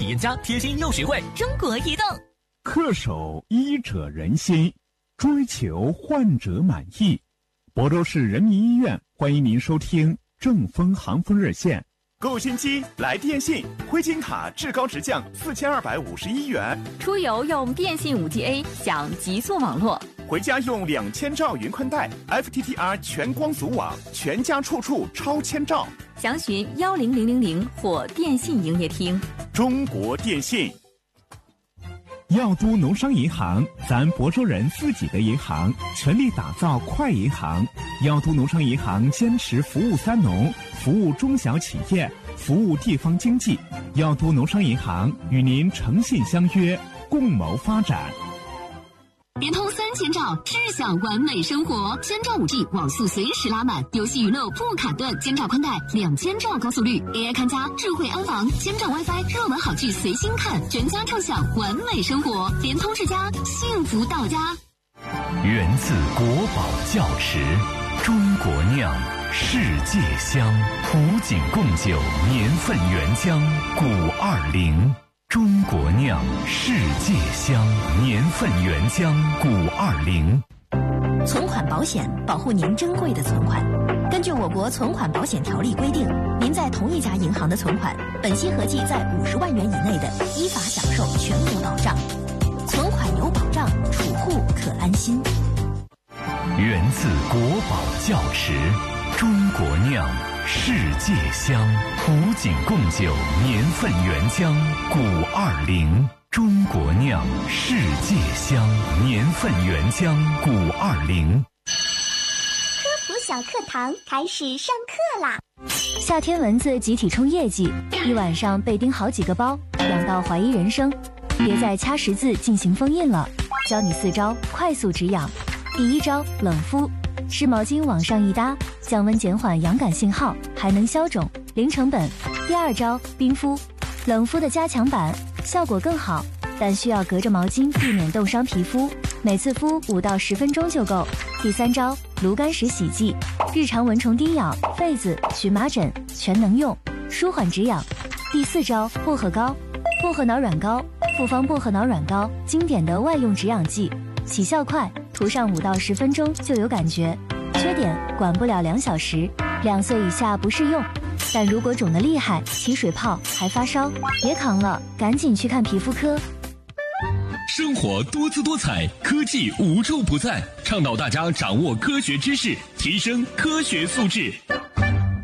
验家贴心又实惠。 中国移动， 恪守医者仁心，追求患者满意。亳州市人民医院欢迎您收听正风航风热线。 购新机来电信，灰金卡至高直降4251元。 出游用电信5G A 享极速网络， 回家用2000兆云宽带 FTTR 全光组网，全家处处超千兆。 详询10000或电信营业厅。 中国电信。 药都农商银行，咱亳州人自己的银行，全力打造快银行。药都农商银行坚持服务三农，服务中小企业，服务地方经济。药都农商银行与您诚信相约，共谋发展。 联通3000兆，智享完美生活。千兆5G 网速随时拉满，游戏娱乐不卡顿，千兆宽带，2000兆高速率 ，AI 看家，智慧安防，千兆 WiFi， 热门好剧随心看，全家畅享完美生活。联通世家，幸福到家。 源自国宝窖池，中国酿，世界香，古井贡酒年份原浆520。中国酿，世界香，年份原浆520。 存款保险保护您珍贵的存款。根据我国存款保险条例规定，您在同一家银行的存款，本息合计在50万元以内的，依法享受全额保障。存款有保障，储户可安心。 源自国宝窖池，中国酿，世界香，古井贡酒年份原浆520。中国酿，世界香，年份原浆520。 科普小课堂开始上课啦！ 夏天蚊子集体冲业绩，一晚上被叮好几个包，痒到怀疑人生。别再掐十字进行封印了，教你4招快速止痒。第1招，冷敷，湿毛巾往上一搭，降温减缓痒感信号，还能消肿，零成本。第2招，冰敷，冷敷的加强版，效果更好，但需要隔着毛巾避免冻伤皮肤，每次敷5到10分钟就够。第3招，炉甘石洗剂，日常蚊虫叮咬、痱子、荨麻疹全能用，舒缓止痒。第4招，薄荷膏，薄荷脑软膏，复方薄荷脑软膏，经典的外用止痒剂，起效快，涂上5到10分钟就有感觉。缺点，管不了2小时，2岁以下不适用。但如果肿得厉害，起水泡还发烧，别扛了，赶紧去看皮肤科。 生活多姿多彩，科技无处不在，倡导大家掌握科学知识，提升科学素质。